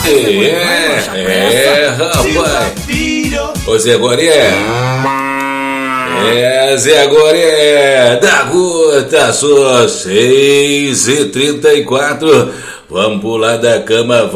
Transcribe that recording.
rapaz. Ô Zé Goré. Zé Goré, da gota, só 6h34. Vamos pular da cama.